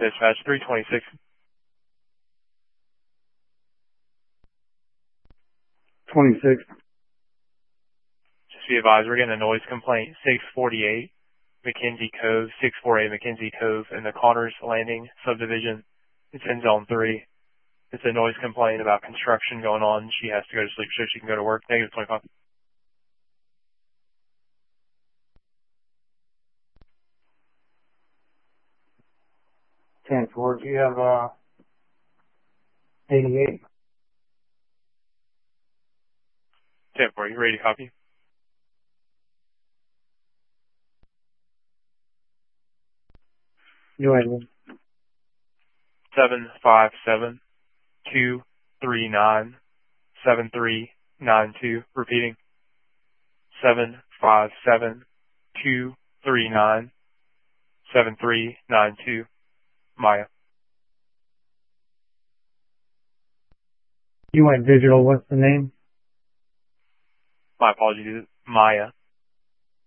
Dispatch 326. 26. Just be advised, we're getting a noise complaint, 648 McKenzie Cove, 648 McKenzie Cove in the Connors Landing subdivision. It's in Zone 3. It's a noise complaint about construction going on. She has to go to sleep so she can go to work. Negative 25. 10-4. Do you have 88? 10-4, you ready to copy? Go ahead. 757-239-7392. Repeating. 757-239-7392. Maya. You went digital. What's the name? My apologies. Maya.